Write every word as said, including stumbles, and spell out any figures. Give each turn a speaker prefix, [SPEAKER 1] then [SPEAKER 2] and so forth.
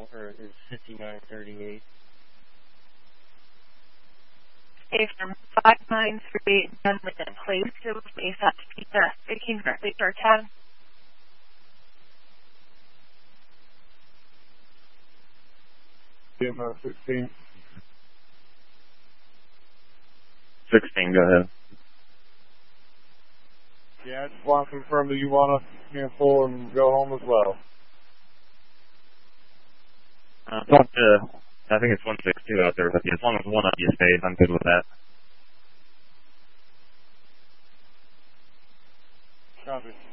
[SPEAKER 1] or is fifty-nine thirty-eight.
[SPEAKER 2] Station five nine three Dunlin, please. It was me, that's Peter, speaking directly to our town.
[SPEAKER 3] D M O sixteen.
[SPEAKER 4] sixteen, go ahead.
[SPEAKER 3] Yeah, I just want to confirm that you want to cancel and go home as well.
[SPEAKER 4] Uh, talk to, I think it's one six two out there with you. As long as one of you stays, I'm good with that.
[SPEAKER 3] Copy.